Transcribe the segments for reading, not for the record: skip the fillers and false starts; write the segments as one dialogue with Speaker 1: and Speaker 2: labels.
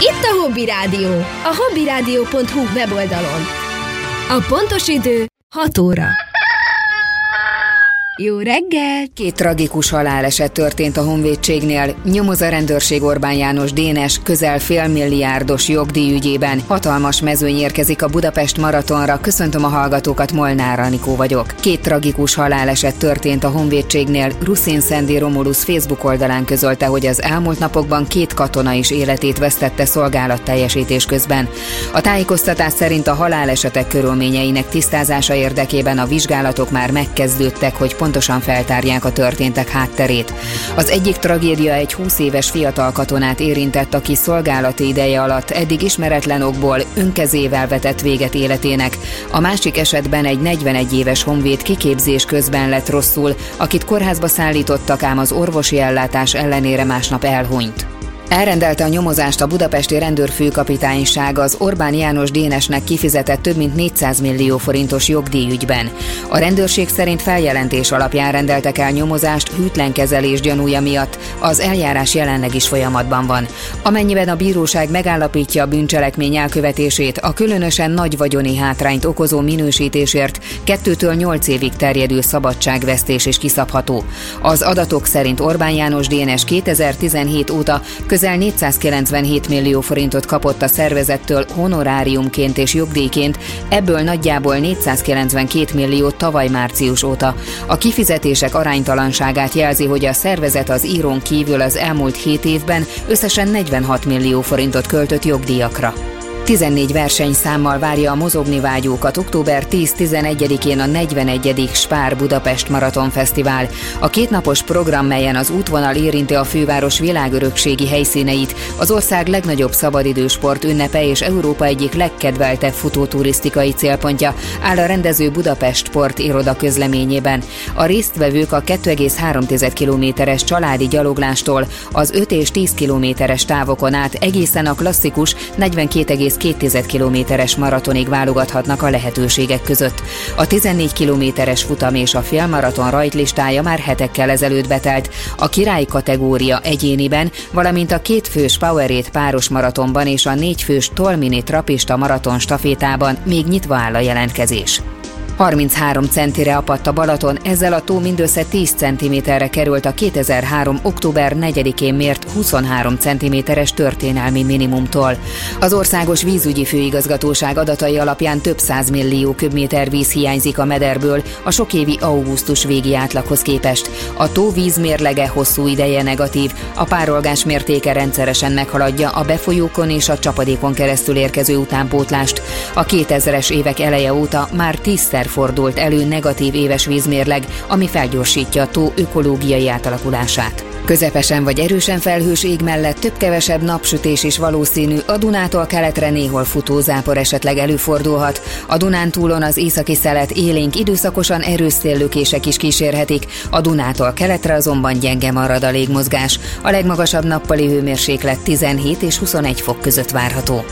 Speaker 1: Itt a Hobby Rádió, a hobbyradio.hu weboldalon. A pontos idő 6 óra. Jó reggel!
Speaker 2: 2 tragikus haláleset történt a honvédségnél. Nyomoz a rendőrség Orbán János Dénes közel félmilliárdos jogdíj ügyében. Hatalmas mezőny érkezik a Budapest maratonra. Köszöntöm a hallgatókat, Molnár Anikó vagyok. 2 tragikus haláleset történt a honvédségnél. Ruszin Szendi Romulus Facebook oldalán közölte, hogy az elmúlt napokban 2 katona is életét vesztette szolgálatteljesítés közben. A tájékoztatás szerint a halálesetek körülményeinek tisztázása érdekében a vizsgálatok már megkezdődtek, hogy pontosan feltárják a történtek hátterét. Az egyik tragédia egy 20 éves fiatal katonát érintett, aki szolgálati ideje alatt eddig ismeretlen okból önkezével vetett véget életének. A másik esetben egy 41 éves honvéd kiképzés közben lett rosszul, akit kórházba szállítottak, ám az orvosi ellátás ellenére másnap elhunyt. Elrendelte a nyomozást a budapesti rendőrfőkapitányság az Orbán János Dénesnek kifizetett több mint 400 millió forintos jogdíjügyben. A rendőrség szerint feljelentés alapján rendeltek el nyomozást hűtlen kezelés gyanúja miatt, az eljárás jelenleg is folyamatban van. Amennyiben a bíróság megállapítja a bűncselekmény elkövetését, a különösen nagy vagyoni hátrányt okozó minősítésért 2-től 8 évig terjedő szabadságvesztés is kiszabható. Az adatok szerint Orbán János Dénes 2017 óta közel 497 millió forintot kapott a szervezettől honoráriumként és jogdíjként, ebből nagyjából 492 millió tavaly március óta. A kifizetések aránytalanságát jelzi, hogy a szervezet az írón kívül az elmúlt 7 évben összesen 46 millió forintot költött jogdíjakra. 14 versenyszámmal várja a mozogni vágyókat október 10-11-én a 41. Spár Budapest Maraton Fesztivál. A 2 napos program, melyen az útvonal érinti a főváros világörökségi helyszíneit, az ország legnagyobb szabadidősport ünnepe és Európa egyik legkedveltebb futóturisztikai célpontja, áll a rendező Budapest Sport iroda közleményében. A résztvevők a 2,3 kilométeres családi gyaloglástól az 5 és 10 kilométeres távokon át egészen a klasszikus 42,2 kilométeres maratonig válogathatnak a lehetőségek között. A 14 kilométeres futam és a félmaraton rajtlistája már hetekkel ezelőtt betelt, a király kategória egyéniben, valamint a 2 fős Powerade páros maratonban és a 4 fős Tolmini trapista maraton stafétában még nyitva áll a jelentkezés. 33 centire apadt a Balaton, ezzel a tó mindössze 10 centiméterre került a 2003. október 4-én mért 23 centiméteres történelmi minimumtól. Az Országos Vízügyi Főigazgatóság adatai alapján több 100 millió köbméter víz hiányzik a mederből a sokévi augusztus végi átlaghoz képest. A tó vízmérlege hosszú ideje negatív, a párolgás mértéke rendszeresen meghaladja a befolyókon és a csapadékon keresztül érkező utánpótlást. A 2000-es évek eleje óta már 10-szer fordult elő negatív éves vízmérleg, ami felgyorsítja a tó ökológiai átalakulását. Közepesen vagy erősen felhős ég mellett több-kevesebb napsütés is valószínű, a Dunától keletre néhol futózápor esetleg előfordulhat. A Dunántúlon az északi szelet élénk, időszakosan erős széllökések is kísérhetik, a Dunától keletre azonban gyenge marad a légmozgás. A legmagasabb nappali hőmérséklet 17 és 21 fok között várható.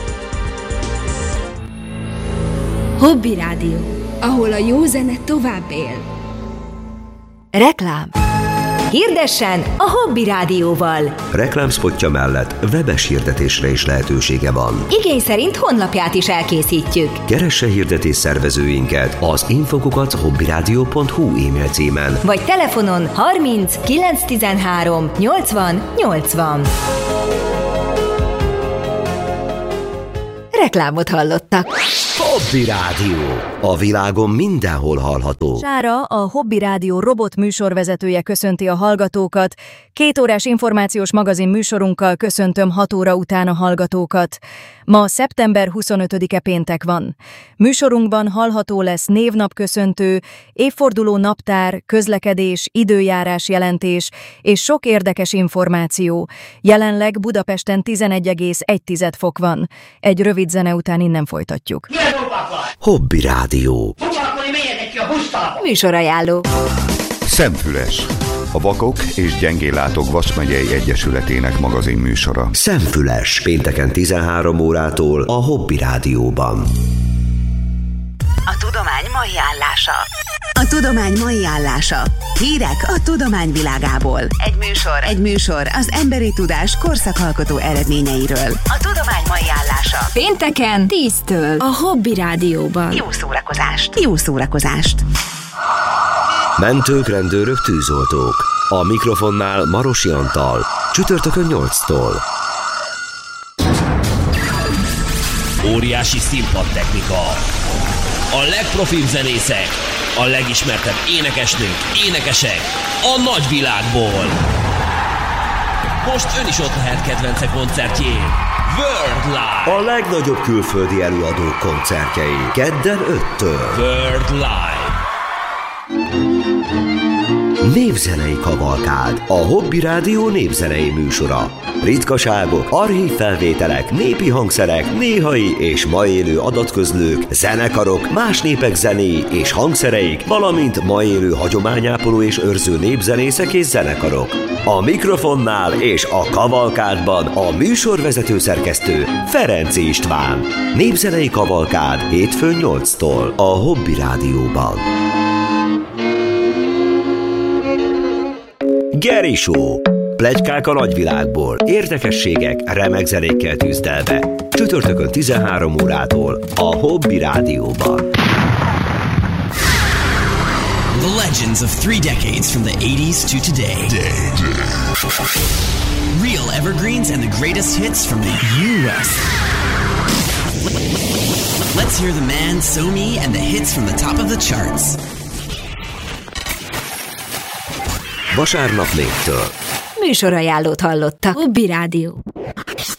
Speaker 1: Hobby Rádió, ahol a jó zene tovább él.
Speaker 3: Reklám. Hirdessen a Hobby Rádióval.
Speaker 4: Reklámszpotja mellett webes hirdetésre is lehetősége van.
Speaker 3: Igény szerint honlapját is elkészítjük.
Speaker 4: Keresse hirdetés szervezőinket az info@hobbyradio.hu e-mail címen.
Speaker 3: Vagy telefonon 30 913 80 80. Reklámot hallottak.
Speaker 4: Hobby Rádió. A világon mindenhol hallható.
Speaker 5: Sára, a Hobby Rádió robot műsorvezetője köszönti a hallgatókat. 2 órás információs magazin műsorunkkal köszöntöm 6 óra után a hallgatókat. Ma szeptember 25-e péntek van. Műsorunkban hallható lesz névnapköszöntő, évforduló naptár, közlekedés, időjárás jelentés és sok érdekes információ. Jelenleg Budapesten 11,1 fok van. Egy rövid zene után innen folytatjuk.
Speaker 4: Hobby Rádió.
Speaker 3: Műsorajánló.
Speaker 6: Szemfüles. A Vakok és Gyengéllátók Vas megyei Egyesületének magazin műsora.
Speaker 4: Szemfüles. Pénteken 13 órától a Hobby Rádióban.
Speaker 3: A tudomány mai állása. A tudomány mai állása. Hírek a tudomány világából. Egy műsor az emberi tudás korszakalkotó eredményeiről. A tudomány mai állása.
Speaker 1: Pénteken 10-től a Hobby Rádióban.
Speaker 3: Jó szórakozást!
Speaker 4: Mentők, rendőrök, tűzoltók. A mikrofonnál Marosi Antal. Csütörtökön 8-tól.
Speaker 7: Óriási színpadtechnika. A legprofibb zenészek. A legismertebb énekesnők, énekesek. A nagyvilágból. Most ön is ott lehet kedvence koncertjén. World Live.
Speaker 4: A legnagyobb külföldi előadók koncertjei. Kedden 5-től.
Speaker 7: World Live.
Speaker 4: Népzenei kavalkád. A Hobby Rádió népzenei műsora. Ritkaságok, archív felvételek, népi hangszerek, néhai és ma élő adatközlők, zenekarok, más népek zenéi és hangszereik, valamint ma élő hagyományápoló és őrző népzenészek és zenekarok. A mikrofonnál és a kavalkádban a műsorvezető szerkesztő Ferenczy István. Népzenei kavalkád hétfőn 8-tól a Hobby Rádióban. Geri Show. Pletykák a nagyvilágból, érdekességek, remek zenékkel tűzdelve. Csütörtökön 13 órától a Hobby Rádióban.
Speaker 8: The legends of 3 decades from the 80s to today. Real evergreens and the greatest hits from the U.S. Let's hear the man, So-Me, and the hits from the top of the charts.
Speaker 4: Vasárnap 4-től.
Speaker 3: Műsorajánlót hallotta.
Speaker 1: Hobby Rádió.